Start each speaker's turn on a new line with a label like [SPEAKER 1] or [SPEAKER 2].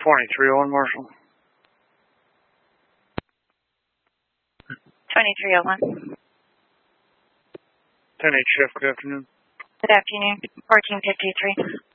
[SPEAKER 1] 2301 Marshall.
[SPEAKER 2] 2301.
[SPEAKER 1] 10-8 Chef, good afternoon.
[SPEAKER 2] Good afternoon. 1453.